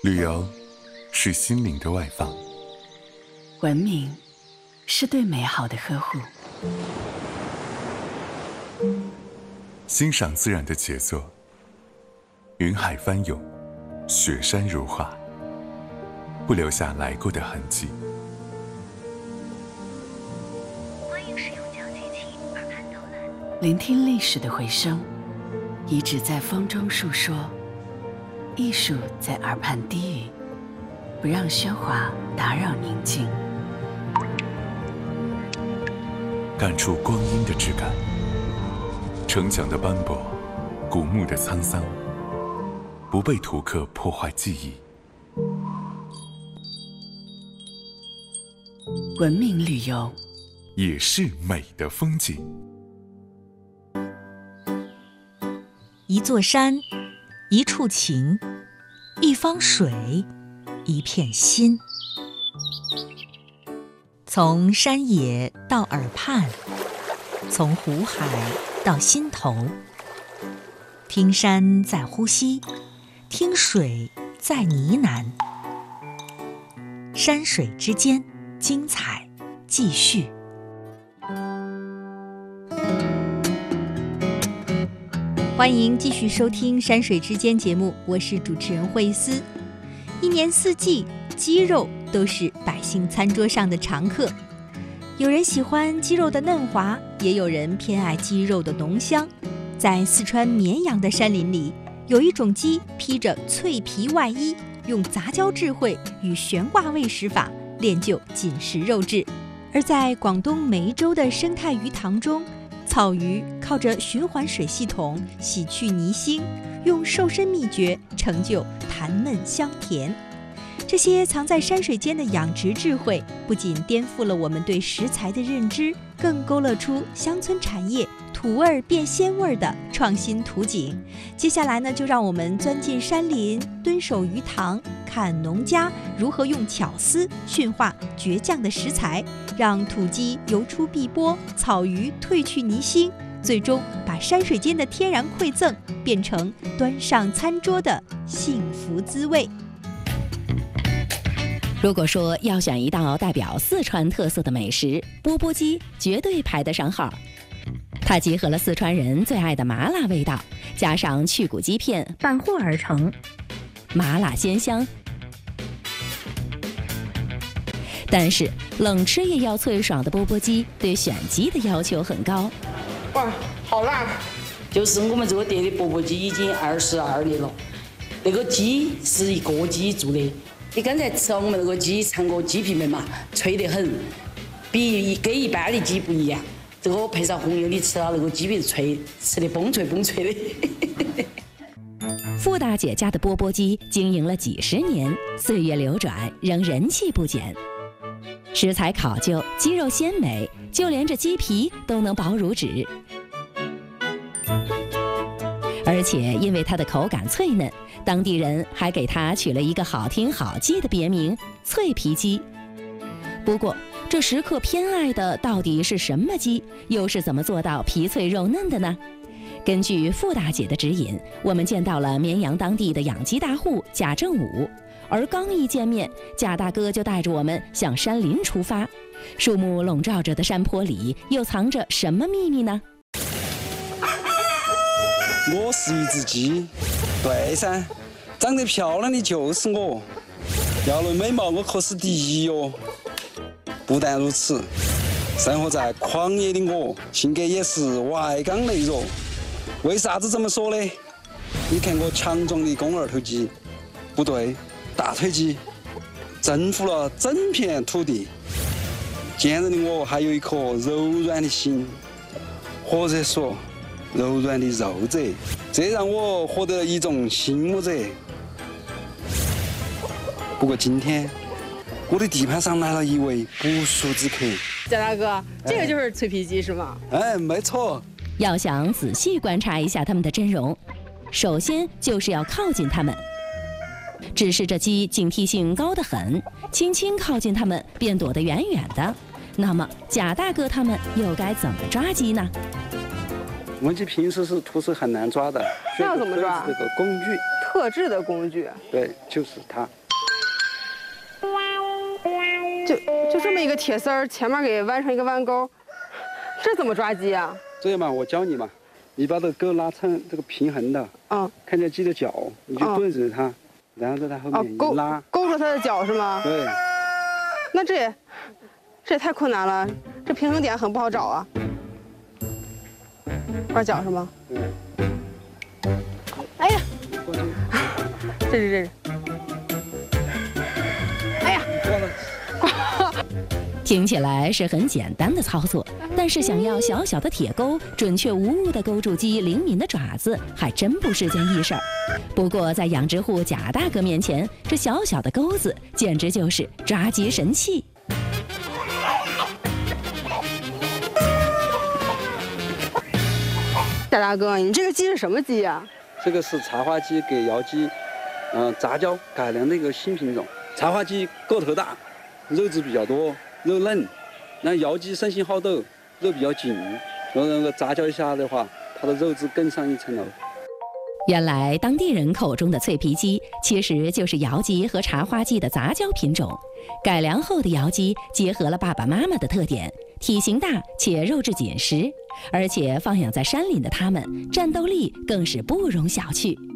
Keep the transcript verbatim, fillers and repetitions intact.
旅游是心灵的外放， 文明是对美好的呵护， 欣赏自然的杰作，云海翻涌，雪山如画，不留下来过的痕迹。 欢迎使用讲解器耳畔导览， 聆听历史的回声，遗址在风中述说，艺术在耳畔低语，不让喧哗打扰宁静， 感触光阴的质感，城墙的斑驳，古墓的沧桑，不被图刻破坏记忆。 文明旅游也是美的风景。 一座山，一处情，一方水，一片心。从山野到耳畔，从湖海到心头，听山在呼吸，听水在呢喃。山水之间，精彩继续。欢迎继续收听《山水之间》节目，我是主持人慧思。一年四季，鸡肉都是百姓餐桌上的常客。有人喜欢鸡肉的嫩滑，也有人偏爱鸡肉的浓香。在四川绵阳的山林里，有一种鸡披着脆皮外衣，用杂交智慧与悬挂喂食法练就紧实肉质。而在广东梅州的生态鱼塘中，草鱼靠着循环水系统洗去泥腥，用瘦身秘诀成就弹嫩香甜。这些藏在山水间的养殖智慧，不仅颠覆了我们对食材的认知，更勾勒出乡村产业土味变鲜味的创新图景。接下来呢，就让我们钻进山林，蹲守鱼塘，看农家如何用巧思驯化倔强的食材，让土鸡游出碧波，草鱼褪去泥腥，最终把山水间的天然馈赠变成端上餐桌的幸福滋味。 如果说要选一道代表四川特色的美食，钵钵鸡绝对排得上号。它结合了四川人最爱的麻辣味道，加上去骨鸡片拌和而成，麻辣鲜香。但是冷吃也要脆爽的钵钵鸡对选鸡的要求很高。 哇，好辣！就是我们这个店的钵钵鸡已经二十二年了，那个鸡是一个鸡做的。你刚才吃了我们那个鸡，尝过鸡皮面嘛，脆得很，比跟一般的鸡不一样。这个配上红油，你吃了那个鸡皮脆，吃得崩脆崩脆的。 傅大姐家的钵钵鸡经营了几十年，岁月流转，仍人气不减。食材考究，鸡肉鲜美，就连这鸡皮都能薄如纸。而且因为它的口感脆嫩，当地人还给它取了一个好听好记的别名——脆皮鸡。不过，这食客偏爱的到底是什么鸡？又是怎么做到皮脆肉嫩的呢？根据傅大姐的指引，我们见到了绵阳当地的养鸡大户贾正武。而刚一见面，贾大哥就带着我们向山林出发。树木笼罩着的山坡里，又藏着什么秘密呢？ 我是一只鸡，对噻，长得漂亮的就是我。要论美貌，我可是第一哟。不但如此，生活在旷野的我，性格也是外刚内弱。为啥子这么说呢？你看我强壮的肱二头肌，不对，大腿肌，征服了整片土地。坚韧的我还有一颗柔软的心，或者说柔软的肉者，这让我获得了一种醒目者。不过今天我的地盘上来了一位不速之客。 贾大哥，这个就是脆皮鸡是吗？ 哎，没错。 要想仔细观察一下它们的真容，首先就是要靠近它们。只是这鸡警惕性高得很，轻轻靠近它们便躲得远远的。那么贾大哥他们又该怎么抓鸡呢？ 我们这平时是徒手很难抓的， 那要怎么抓？ 这个工具， 特制的工具。 对，就是它。 就就这么一个铁丝儿，前面给弯成一个弯钩，这怎么抓鸡啊？ 这样嘛，我教你嘛，你把这个钩拉成这个平衡的， 嗯， 看见鸡的脚，你就对着它，然后在它后面一拉， 哦、勾勾住它的脚是吗？ 对。 那这也这也太困难了，这平衡点很不好找啊。抓脚是吗？ 对。 哎呀，这是这是。哎呀， 听起来是很简单的操作，但是想要小小的铁钩准确无误地勾住鸡灵敏的爪子，还真不是件易事儿。不过在养殖户贾大哥面前，这小小的钩子简直就是抓鸡神器。 贾大哥，你这个鸡是什么鸡啊？ 这个是茶花鸡给窑鸡，嗯、呃，杂交改良的一个新品种。茶花鸡个头大，肉质比较多，肉嫩；那窑鸡生性好斗，肉比较紧。然后那个杂交一下的话，它的肉质更上一层楼。 原来当地人口中的脆皮鸡，其实就是窑鸡和茶花鸡的杂交品种。改良后的窑鸡结合了爸爸妈妈的特点，体型大且肉质紧实，而且放养在山林的它们，战斗力更是不容小觑。